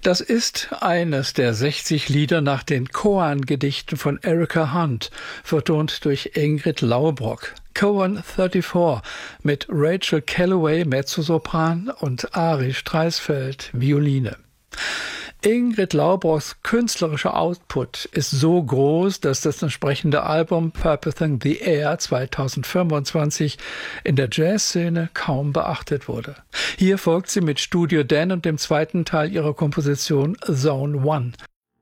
Das ist eines der 60 Lieder nach den Koan-Gedichten von Erica Hunt, vertont durch Ingrid Laubrock. Koan 34 mit Rachel Calloway Mezzosopran und Ari Streisfeld Violine. Ingrid Laubrocks künstlerischer Output ist so groß, dass das entsprechende Album Purposing the Air 2025 in der Jazzszene kaum beachtet wurde. Hier folgt sie mit Studio Dan und dem zweiten Teil ihrer Komposition Zone One.